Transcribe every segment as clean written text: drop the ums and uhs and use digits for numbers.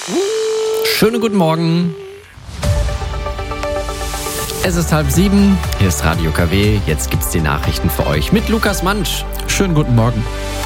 Schönen guten Morgen. Es ist 6:30. Hier ist Radio KW. Jetzt gibt's die Nachrichten für euch mit Lukas Mansch. Schönen guten Morgen.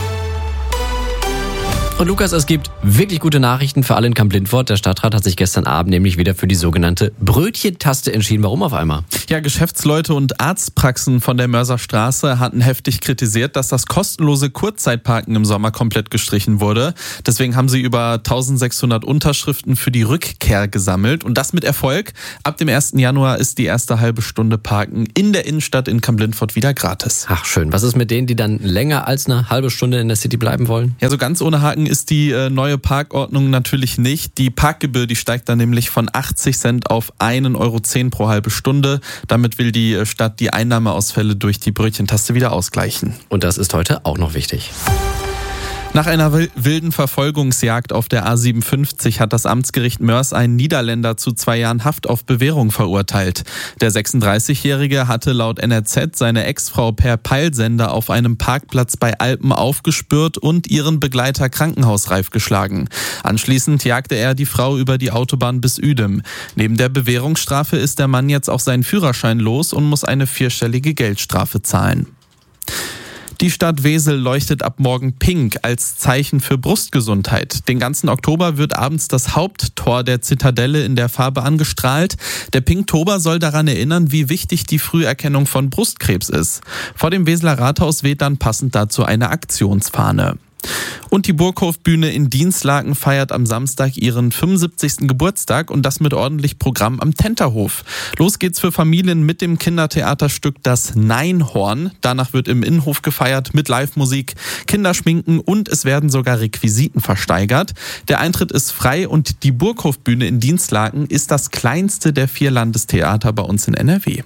Und Lukas, es gibt wirklich gute Nachrichten für alle in Kamp-Lintfort. Der Stadtrat hat sich gestern Abend nämlich wieder für die sogenannte Brötchentaste entschieden. Warum auf einmal? Ja, Geschäftsleute und Arztpraxen von der Mörserstraße hatten heftig kritisiert, dass das kostenlose Kurzzeitparken im Sommer komplett gestrichen wurde. Deswegen haben sie über 1600 Unterschriften für die Rückkehr gesammelt. Und das mit Erfolg. Ab dem 1. Januar ist die erste halbe Stunde Parken in der Innenstadt in Kamp-Lintfort wieder gratis. Ach schön. Was ist mit denen, die dann länger als eine halbe Stunde in der City bleiben wollen? Ja, so ganz ohne Haken ist die neue Parkordnung natürlich nicht. Die Parkgebühr, die steigt dann nämlich von 80 Cent auf 1,10 Euro pro halbe Stunde. Damit will die Stadt die Einnahmeausfälle durch die Brötchentaste wieder ausgleichen. Und das ist heute auch noch wichtig. Nach einer wilden Verfolgungsjagd auf der A57 hat das Amtsgericht Moers einen Niederländer zu 2 Jahren Haft auf Bewährung verurteilt. Der 36-Jährige hatte laut NRZ seine Ex-Frau per Peilsender auf einem Parkplatz bei Alpen aufgespürt und ihren Begleiter krankenhausreif geschlagen. Anschließend jagte er die Frau über die Autobahn bis Uedem. Neben der Bewährungsstrafe ist der Mann jetzt auch seinen Führerschein los und muss eine 4-stellige Geldstrafe zahlen. Die Stadt Wesel leuchtet ab morgen pink als Zeichen für Brustgesundheit. Den ganzen Oktober wird abends das Haupttor der Zitadelle in der Farbe angestrahlt. Der Pinktober soll daran erinnern, wie wichtig die Früherkennung von Brustkrebs ist. Vor dem Weseler Rathaus weht dann passend dazu eine Aktionsfahne. Und die Burghofbühne in Dinslaken feiert am Samstag ihren 75. Geburtstag und das mit ordentlich Programm am Tenterhof. Los geht's für Familien mit dem Kindertheaterstück Das Neinhorn. Danach wird im Innenhof gefeiert mit Live-Musik, Kinderschminken und es werden sogar Requisiten versteigert. Der Eintritt ist frei und die Burghofbühne in Dinslaken ist das kleinste der 4 Landestheater bei uns in NRW.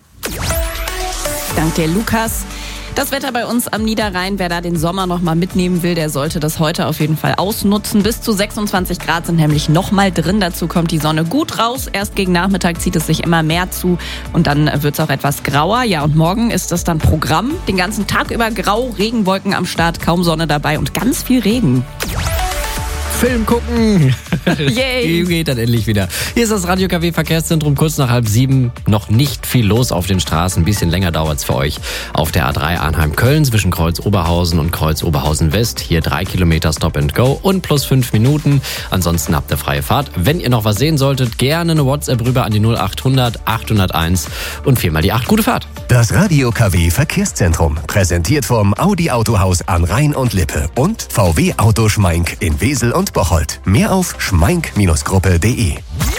Dank dir, Lukas. Das Wetter bei uns am Niederrhein, wer da den Sommer noch mal mitnehmen will, der sollte das heute auf jeden Fall ausnutzen. Bis zu 26 Grad sind nämlich noch mal drin. Dazu kommt die Sonne gut raus. Erst gegen Nachmittag zieht es sich immer mehr zu und dann wird es auch etwas grauer. Ja, und morgen ist das dann Programm. Den ganzen Tag über grau, Regenwolken am Start, kaum Sonne dabei und ganz viel Regen. Film gucken. Yay. Geht dann endlich wieder. Hier ist das Radio KW Verkehrszentrum, kurz nach 6:30. Noch nicht viel los auf den Straßen. Ein bisschen länger dauert es für euch. Auf der A3 Arnheim-Köln zwischen Kreuz Oberhausen und Kreuz Oberhausen West. Hier 3 Kilometer Stop and Go und plus 5 Minuten. Ansonsten habt ihr freie Fahrt. Wenn ihr noch was sehen solltet, gerne eine WhatsApp rüber an die 0800 801 und 4 mal die 8. Gute Fahrt. Das Radio KW Verkehrszentrum, präsentiert vom Audi Autohaus an Rhein und Lippe und VW Auto Schmeink in Wesel und Bocholt. Mehr auf schmeink-gruppe.de.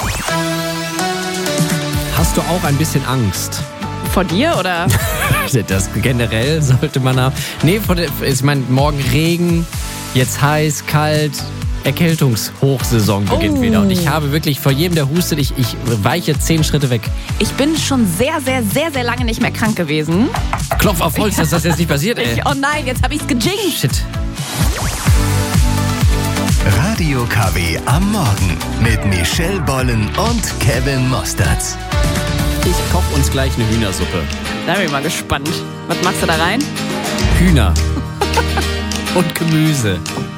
Hast du auch ein bisschen Angst? Vor dir oder? Das generell sollte man haben. Nee, ich meine, morgen Regen, jetzt heiß, kalt. Erkältungshochsaison beginnt wieder. Und ich habe wirklich vor jedem, der hustet, ich weiche 10 Schritte weg. Ich bin schon sehr, sehr, sehr, sehr lange nicht mehr krank gewesen. Klopf auf Holz, dass das jetzt nicht passiert, ey. Oh nein, jetzt habe ich's gejinkt. Shit. Radio KW am Morgen mit Michelle Bollen und Kevin Mostertz. Ich koche uns gleich eine Hühnersuppe. Da bin ich mal gespannt. Was machst du da rein? Hühner. Und Gemüse.